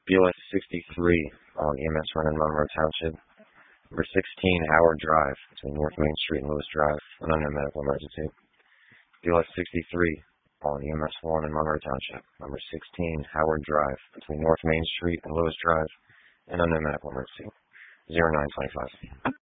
BLS 63 on EMS run in Monroe Township. Number 16, Howard Drive, between North Main Street and Lewis Drive, an unknown medical emergency. BLS 63 on EMS 1 in Monroe Township. Number 16, Howard Drive, between North Main Street and Lewis Drive, an unknown medical emergency. 0925.